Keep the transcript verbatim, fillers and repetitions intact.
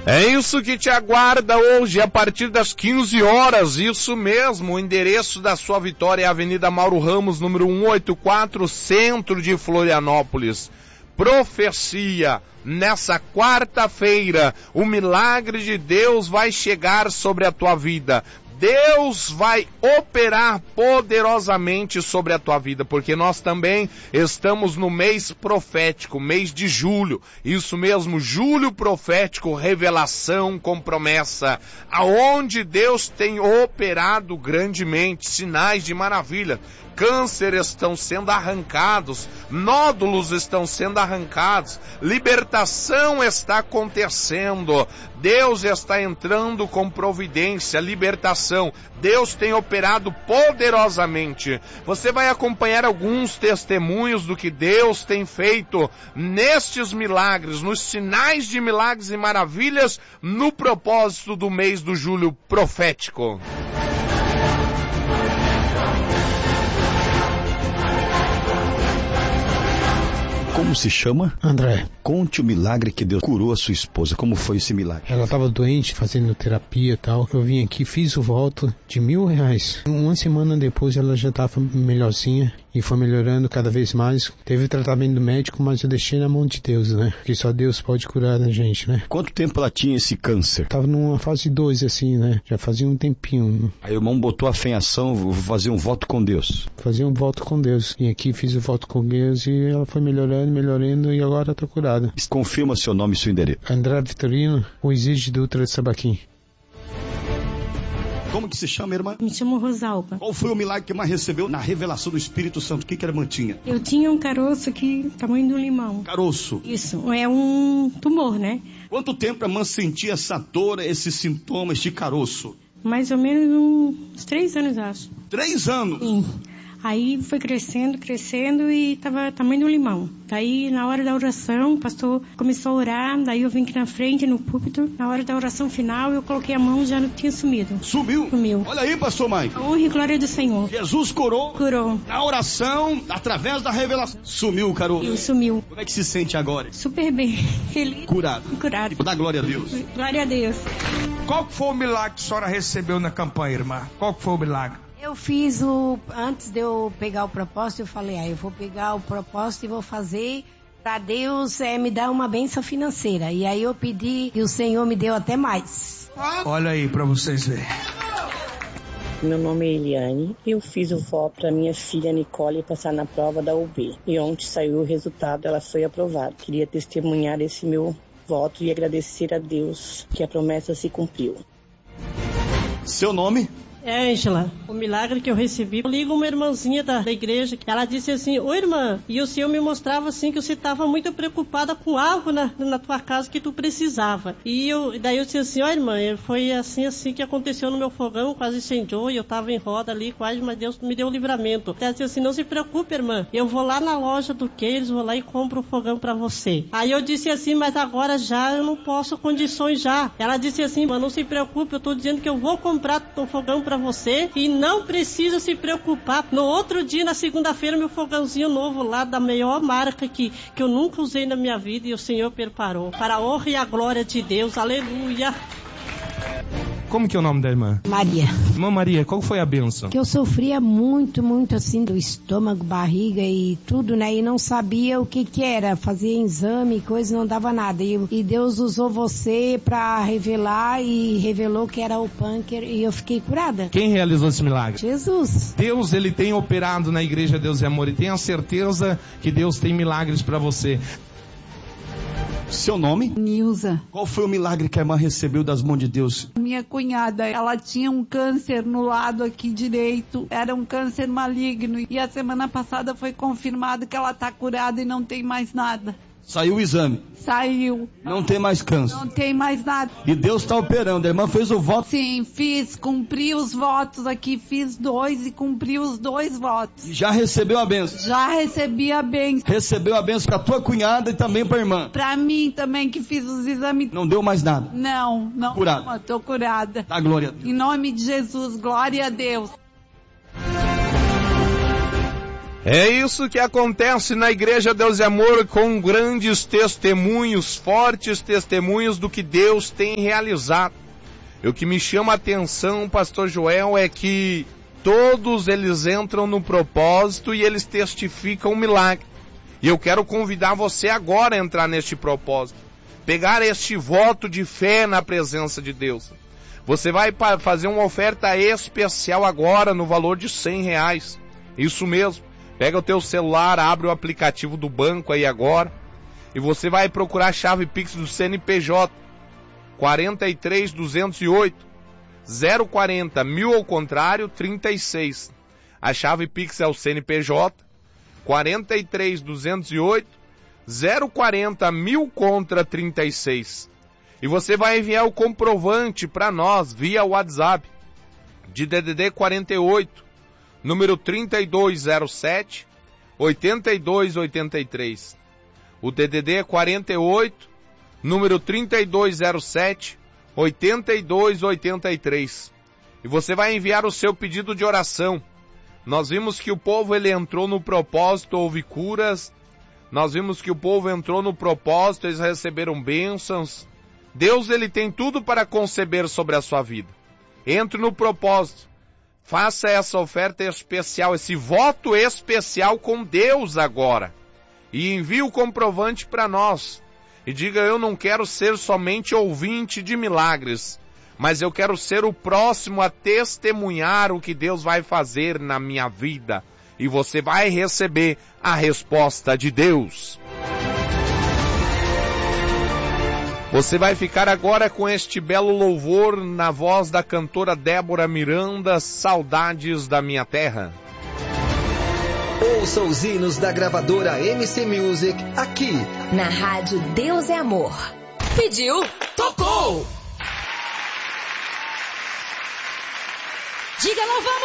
É isso que te aguarda hoje, a partir das quinze horas, isso mesmo, o endereço da sua vitória é a Avenida Mauro Ramos, número cento e oitenta e quatro, centro de Florianópolis. Profecia, nessa quarta-feira, o milagre de Deus vai chegar sobre a tua vida. Deus vai operar poderosamente sobre a tua vida, porque nós também estamos no mês profético, mês de julho. Isso mesmo, julho profético, revelação com promessa, aonde Deus tem operado grandemente, sinais de maravilha. Cânceres estão sendo arrancados, nódulos estão sendo arrancados, libertação está acontecendo, Deus está entrando com providência, libertação, Deus tem operado poderosamente. Você vai acompanhar alguns testemunhos do que Deus tem feito nestes milagres, nos sinais de milagres e maravilhas, no propósito do mês do julho profético. Como se chama? André. Conte o milagre que Deus curou a sua esposa. Como foi esse milagre? Ela estava doente, fazendo terapia e tal. Eu vim aqui, fiz o voto de mil reais. Uma semana depois ela já estava melhorzinha e foi melhorando cada vez mais. Teve tratamento médico, mas eu deixei na mão de Deus, né? Porque só Deus pode curar a gente, né? Quanto tempo ela tinha esse câncer? Tava numa fase dois, assim, né? Já fazia um tempinho. Aí o irmão botou a fé em ação, vou fazer um voto com Deus. Fazer um voto com Deus. Vim aqui, fiz o voto com Deus e ela foi melhorando, melhorando e agora está curada. Confirma seu nome e seu endereço. André Vitorino, o Exige Dutra de Sabaquim. Como que se chama, irmã? Me chamo Rosalba. Qual foi o milagre que a irmã recebeu na revelação do Espírito Santo? O que que a irmã tinha? Eu tinha um caroço aqui, tamanho do limão. Caroço? Isso, é um tumor, né? Quanto tempo a irmã sentia essa dor, esses sintomas de caroço? Mais ou menos uns três anos, acho. Três anos? Sim. Aí foi crescendo, crescendo e tava tamanho do limão. Daí, na hora da oração, o pastor começou a orar, daí eu vim aqui na frente, no púlpito. Na hora da oração final, eu coloquei a mão e já não tinha sumido. Sumiu? Sumiu. Olha aí, pastor Mike. A honra e glória do Senhor. Jesus curou? Curou. Na oração, através da revelação. Sumiu, caroço? E sumiu. Como é que se sente agora? Super bem. Feliz. Curado. Curado. Dá glória a Deus. Glória a Deus. Qual foi o milagre que a senhora recebeu na campanha, irmã? Qual foi o milagre? Eu fiz o... Antes de eu pegar o propósito, eu falei, ah, eu vou pegar o propósito e vou fazer para Deus é, me dar uma bênção financeira. E aí eu pedi e o Senhor me deu até mais. Olha aí para vocês verem. Meu nome é Eliane e eu fiz o voto para minha filha Nicole passar na prova da U B. E ontem saiu o resultado, ela foi aprovada. Queria testemunhar esse meu voto e agradecer a Deus que a promessa se cumpriu. Seu nome? É, Ângela, o milagre que eu recebi, eu ligo uma irmãzinha da, da igreja, ela disse assim, ô irmã, e o Senhor me mostrava assim que você estava muito preocupada com algo na, na tua casa que tu precisava. E eu, daí eu disse assim, ó irmã, foi assim assim que aconteceu no meu fogão, quase incendiou, e eu estava em roda ali, quase, mas Deus me deu o livramento. Ela disse assim, não se preocupe, irmã, eu vou lá na loja do Queiros, vou lá e compro o fogão para você. Aí eu disse assim, mas agora já eu não posso condições já. Ela disse assim, irmã, não se preocupe, eu estou dizendo que eu vou comprar o fogão para você e não precisa se preocupar. No outro dia, na segunda-feira, meu fogãozinho novo lá da melhor marca que, que eu nunca usei na minha vida e o Senhor preparou. Para a honra e a glória de Deus. Aleluia. Como que é o nome da irmã? Maria. Irmã Maria, qual foi a bênção? Que eu sofria muito, muito assim do estômago, barriga e tudo, né? E não sabia o que que era. Fazia exame, coisa, não dava nada. E, e Deus usou você pra revelar e revelou que era o pânquer e eu fiquei curada. Quem realizou esse milagre? Jesus. Deus, ele tem operado na igreja Deus e Amor e tenha certeza que Deus tem milagres pra você. Seu nome? Nilza. Qual foi o milagre que a irmã recebeu das mãos de Deus? Minha cunhada, ela tinha um câncer no lado aqui direito, era um câncer maligno e a semana passada foi confirmado que ela está curada e não tem mais nada. Saiu o exame? Saiu. Não tem mais câncer? Não tem mais nada. E Deus está operando, a irmã fez o voto? Sim, fiz, cumpri os votos aqui, fiz dois e cumpri os dois votos. E já recebeu a bênção? Já recebi a bênção. Recebeu a bênção para a tua cunhada e também para a irmã? Para mim também que fiz os exames. Não deu mais nada? Não, não. Curada? Estou curada. Dá glória a Deus. Em nome de Jesus, glória a Deus. É isso que acontece na Igreja Deus e Amor, com grandes testemunhos, fortes testemunhos do que Deus tem realizado. E o que me chama a atenção, pastor Joel, é que todos eles entram no propósito e eles testificam o milagre. E eu quero convidar você agora a entrar neste propósito, pegar este voto de fé na presença de Deus. Você vai fazer uma oferta especial agora no valor de cem reais. Isso mesmo. Pega o teu celular, abre o aplicativo do banco aí agora e você vai procurar a chave Pix do C N P J quarenta e três, duzentos e oito, zero quarenta, mil ao contrário, trinta e seis. A chave Pix é o C N P J quarenta e três, duzentos e oito, zero quarenta, mil contra trinta e seis. E você vai enviar o comprovante para nós via WhatsApp de D D D quarenta e oito, número trinta e dois zero sete, oitenta e dois oitenta e três. O D D D é quarenta e oito, número trinta e dois zero sete, oitenta e dois oitenta e três. E você vai enviar o seu pedido de oração. Nós vimos que o povo ele entrou no propósito, houve curas. Nós vimos que o povo entrou no propósito, eles receberam bênçãos. Deus ele tem tudo para conceber sobre a sua vida. Entre no propósito. Faça essa oferta especial, esse voto especial com Deus agora. E envie o comprovante para nós. E diga, eu não quero ser somente ouvinte de milagres, mas eu quero ser o próximo a testemunhar o que Deus vai fazer na minha vida. E você vai receber a resposta de Deus. Você vai ficar agora com este belo louvor na voz da cantora Débora Miranda, Saudades da Minha Terra. Ouça os hinos da gravadora M C Music aqui na Rádio Deus é Amor. Pediu, tocou! Diga, não vamos!